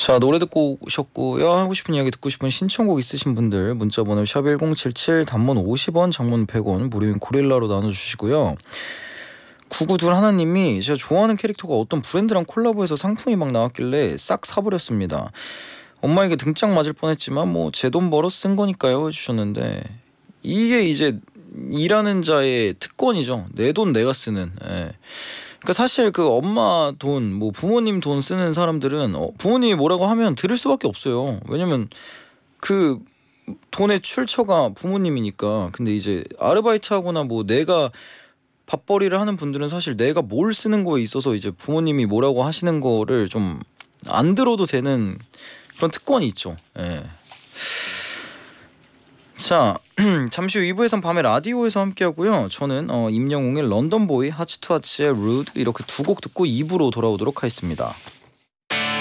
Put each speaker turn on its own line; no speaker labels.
자, 노래 듣고 오셨고요. 하고 싶은 이야기 듣고 싶은 신청곡 있으신 분들 문자번호 샵1077, 단문 50원, 장문 100원, 무료인 고릴라로 나눠주시고요. 9921 하나님이 제가 좋아하는 캐릭터가 어떤 브랜드랑 콜라보해서 상품이 막 나왔길래 싹 사버렸습니다. 엄마에게 등짝 맞을 뻔했지만 뭐 제 돈 벌어 쓴 거니까요 해주셨는데, 이게 이제 일하는 자의 특권이죠. 내 돈 내가 쓰는. 예. 그러니까 사실 그 엄마 돈, 뭐 부모님 돈 쓰는 사람들은 부모님이 뭐라고 하면 들을 수밖에 없어요. 왜냐면 그 돈의 출처가 부모님이니까. 근데 이제 아르바이트하거나 뭐 내가 밥벌이를 하는 분들은 사실 내가 뭘 쓰는 거에 있어서 이제 부모님이 뭐라고 하시는 거를 좀 안 들어도 되는 그런 특권이 있죠. 예. 자, 잠시 후 2부에선 밤에 라디오에서 함께 하고요. 저는 임영웅의 런던보이, 하츠투하츠의 루드 이렇게 두 곡 듣고 2부로 돌아오도록 하겠습니다.